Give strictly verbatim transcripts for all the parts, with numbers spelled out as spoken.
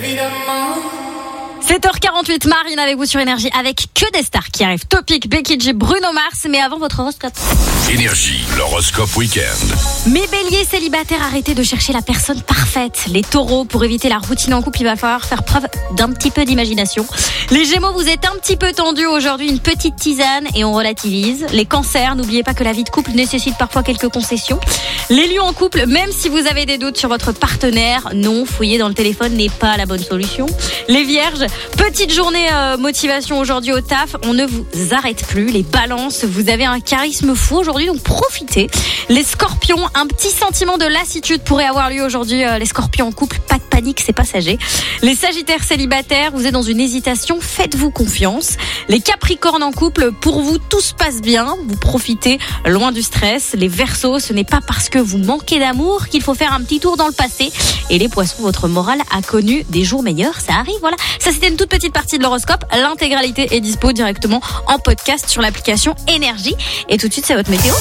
sept heures quarante-huit, Marine avec vous sur Énergie, avec que des stars qui arrivent. Topic, Becky G, Bruno Mars, mais avant votre horoscope. Énergie, l'horoscope week-end. Mes béliers célibataires, arrêtez de chercher la personne parfaite. Les taureaux, pour éviter la routine en couple, il va falloir faire preuve d'un petit peu d'imagination. Les gémeaux, vous êtes un petit peu tendus aujourd'hui, une petite tisane et on relativise. Les cancers, n'oubliez pas que la vie de couple nécessite parfois quelques concessions. Les lions en couple, même si vous avez des doutes sur votre partenaire, non, fouiller dans le téléphone n'est pas la bonne solution. Les vierges, petite journée euh, motivation aujourd'hui au taf, on ne vous arrête plus. Les balances, vous avez un charisme fou aujourd'hui, donc profitez. Les scorpions, un petit sentiment de lassitude pourrait avoir lieu aujourd'hui. Euh, les scorpions en couple, pas de panique, c'est passager. Les sagittaires célibataires, vous êtes dans une hésitation, faites-vous confiance. Les capricornes en couple, pour vous tout se passe bien, vous profitez loin du stress. Les verseaux, ce n'est pas parce que vous manquez d'amour qu'il faut faire un petit tour dans le passé. Et les poissons, votre morale a connu des jours meilleurs, ça arrive, voilà. Ça c'était une toute petite partie de l'horoscope, l'intégralité est dispo directement en podcast sur l'application Énergie. Et tout de suite c'est votre météo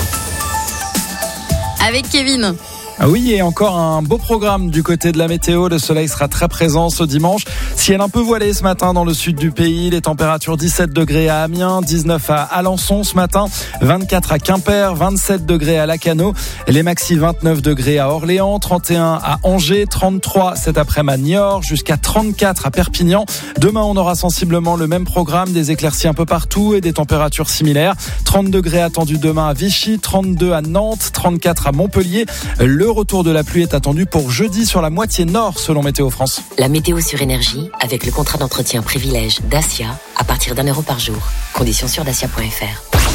avec Kevin. Ah oui, et encore un beau programme du côté de la météo. Le soleil sera très présent ce dimanche. Ciel un peu voilé ce matin dans le sud du pays. Les températures dix-sept degrés à Amiens, dix-neuf à Alençon ce matin, vingt-quatre à Quimper, vingt-sept degrés à Lacanau. Les maxi vingt-neuf degrés à Orléans, trente et un à Angers, trente-trois cet après-midi à Niort, jusqu'à trente-quatre à Perpignan. Demain, on aura sensiblement le même programme, des éclaircies un peu partout et des températures similaires. trente degrés attendus demain à Vichy, trente-deux à Nantes, trente-quatre à Montpellier. Le retour de la pluie est attendu pour jeudi sur la moitié nord selon Météo France. La météo sur Énergie avec le contrat d'entretien privilège Dacia à partir d'un euro par jour. Conditions sur dacia point f r.